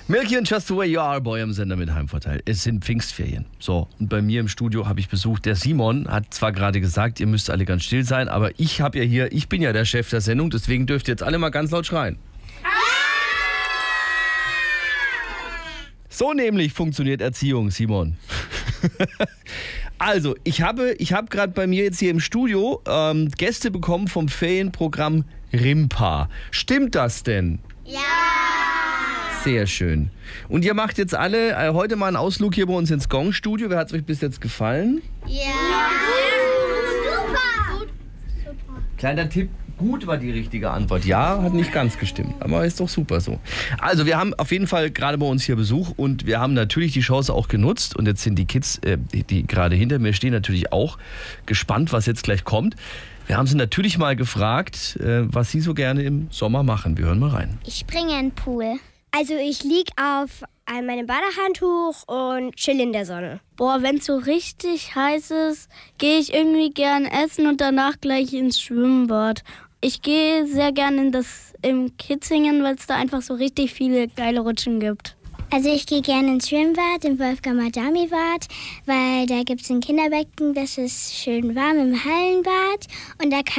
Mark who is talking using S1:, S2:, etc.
S1: Milky und Just the Way You Are, Boy am Sender mit Heimvorteil. Es sind Pfingstferien. So, und bei mir im Studio habe ich Besuch. Der Simon hat zwar gerade gesagt, ihr müsst alle ganz still sein, aber ich bin ja der Chef der Sendung, deswegen dürft ihr jetzt alle mal ganz laut schreien. So nämlich funktioniert Erziehung, Simon. Also, ich habe gerade bei mir jetzt hier im Studio Gäste bekommen vom Ferienprogramm Rimpa. Stimmt das denn?
S2: Ja!
S1: Sehr schön. Und ihr macht jetzt alle heute mal einen Ausflug hier bei uns ins Gong-Studio. Wer hat es euch bis jetzt gefallen?
S2: Ja! Super!
S1: Kleiner Tipp, gut war die richtige Antwort. Ja, hat nicht ganz gestimmt, aber ist doch super so. Also wir haben auf jeden Fall gerade bei uns hier Besuch und wir haben natürlich die Chance auch genutzt. Und jetzt sind die Kids, die gerade hinter mir stehen, natürlich auch gespannt, was jetzt gleich kommt. Wir haben sie natürlich mal gefragt, was sie so gerne im Sommer machen. Wir hören mal rein.
S2: Ich springe in den Pool. Also ich liege auf meinem Badehandtuch und chill in der Sonne.
S3: Boah, wenn es so richtig heiß ist, gehe ich irgendwie gern essen und danach gleich ins Schwimmbad. Ich gehe sehr gern im Kitzingen, weil es da einfach so richtig viele geile Rutschen gibt.
S2: Also ich gehe gerne ins Schwimmbad, im Wolfgang-Madami-Bad, weil da gibt es ein Kinderbecken, das ist schön warm im Hallenbad und da kann